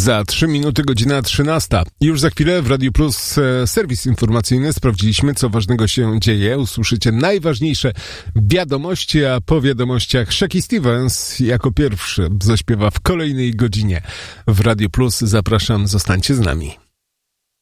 Za 3 minuty godzina 13. Już za chwilę w Radio Plus serwis informacyjny. Sprawdziliśmy, co ważnego się dzieje. Usłyszycie najważniejsze wiadomości, a po wiadomościach Shaky Stevens jako pierwszy zaśpiewa w kolejnej godzinie. W Radio Plus zapraszam, zostańcie z nami.